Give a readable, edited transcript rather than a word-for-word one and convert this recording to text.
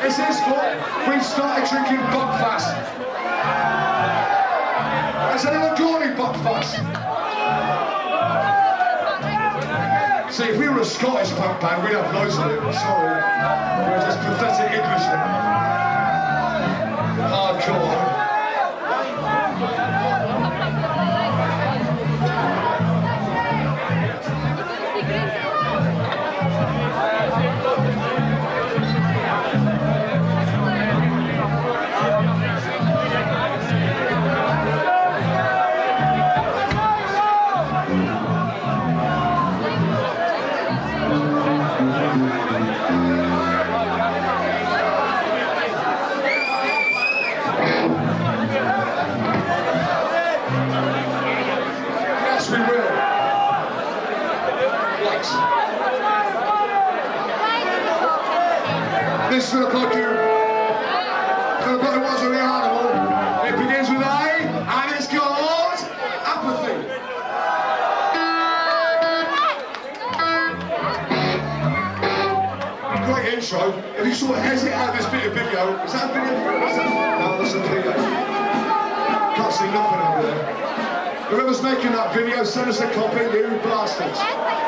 This is what we started drinking Buckfast. Has anyone got any Buckfast? See, if we were a Scottish punk band, we'd have loads of it. Sorry. We're just pathetic Englishmen. Hardcore. This is look like you. Look like it was a real animal. It begins with A, and it's called apathy. Great intro. If you sort of hesitate at this bit of video, is that a video? No, that's a video. Can't see nothing over there. Whoever's making that video, send us a copy, you bastards.